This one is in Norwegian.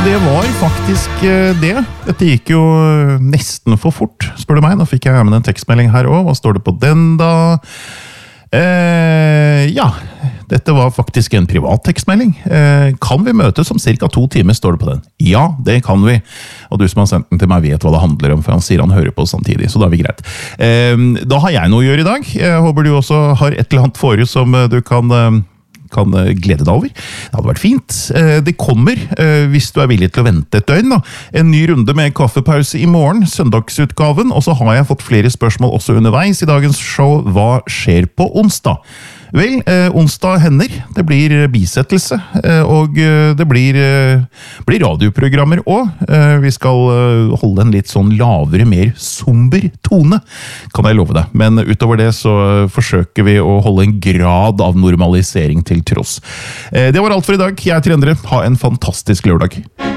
det var faktisk det. Dette gikk jo nesten for fort, spør du meg. Nå fikk jeg med en tekstmelding her også. Hva står det på den da? Ja, dette var faktisk en privat tekstmelding. Kan vi møtes om cirka 2 timer, står det på den. Ja, det kan vi. Og du som har sendt den til meg vet hva det handler om, for han sier han hører på samtidig, så da er vi greit. Da har jeg noe å gjøre i dag. Jeg håper du også har et eller annet forrige som du kan glede deg over. Det hadde vært fint. Det kommer, hvis du er villig til å vente et døgn, da. En ny runde med kaffepause i morgen, søndagsutgaven, og så har jeg fått flere spørsmål også underveis i dagens show. Hva skjer på onsdag? Vel, onsdag hender. Det blir bisettelse, og det blir radioprogrammer også. Vi skal holde en litt sånn lavere, mer somber tone, kan jeg love deg. Men utover det så forsøker vi å holde en grad av normalisering til tross. Det var alt for i dag. Jeg er Trendere. Ha en fantastisk lørdag.